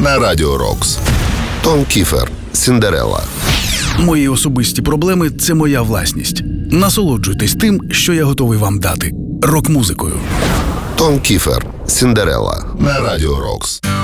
на Радіо Рокс. Том Кіфер, Сіндерелла. Мої особисті проблеми – це моя власність. Насолоджуйтесь тим, що я готовий вам дати. Рок-музикою. Том Кіфер, Сіндерелла на Радіо Рокс.